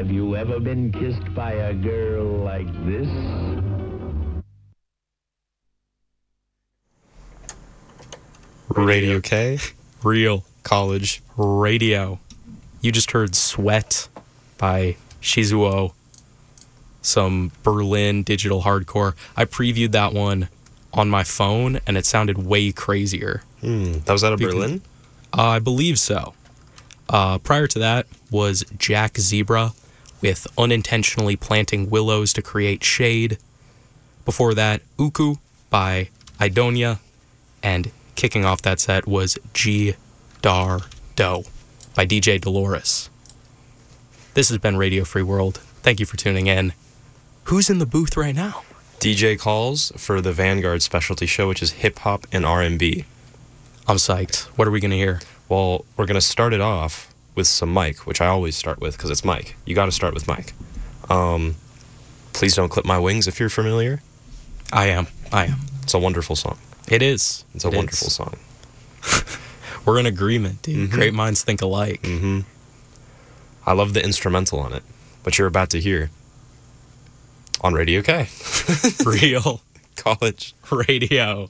Have you ever been kissed by a girl like this? Radio K, real college radio. You just heard Sweat by Shizuo, some Berlin digital hardcore. I previewed that one on my phone, and it sounded way crazier. That was out of Berlin? I believe so. Prior to that was Jack Zebra with Unintentionally Planting Willows to Create Shade. Before that, Uku by Idonia, and kicking off that set was G Dar Do by DJ Dolores. This has been Radio Free World. Thank you for tuning in. Who's in the booth right now? DJ Calls for the Vanguard specialty show, which is hip-hop and R&B. I'm psyched. What are we going to hear? Well, we're going to start it off with some Mike, which I always start with because it's Mike. You got to start with Mike. Please Don't Clip My Wings, if you're familiar. I am. It's a wonderful song. It is. It's a wonderful song. We're in agreement, dude. Great minds think alike. I love the instrumental on it, but you're about to hear on Radio K. Real College radio.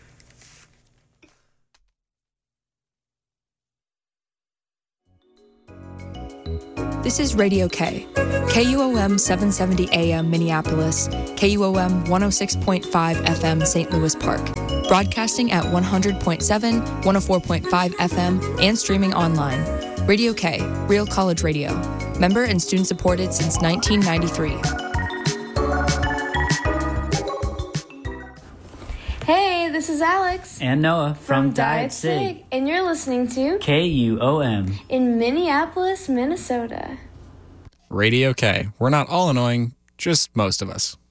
This is Radio K, KUOM 770 AM Minneapolis, KUOM 106.5 FM St. Louis Park, broadcasting at 100.7, 104.5 FM, and streaming online. Radio K, Real College Radio, member and student supported since 1993. Hey, this is Alex and Noah from Diet Sig, and you're listening to KUOM in Minneapolis, Minnesota. Radio K. We're not all annoying, just most of us.